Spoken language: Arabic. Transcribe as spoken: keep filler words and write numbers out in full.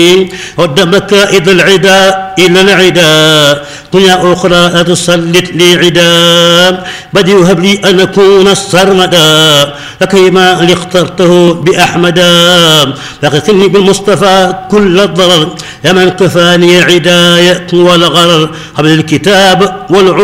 ود مكائد العدا إلى العدا دنيا أخرى لا تسلط لي عدا بدي وهب لي أن أكون السرمدا لكيما اللي اخترته بأحمدا فاغفرني بالمصطفى كل الضرر يا من كفاني عداية والغرر قبل الكتاب والعلم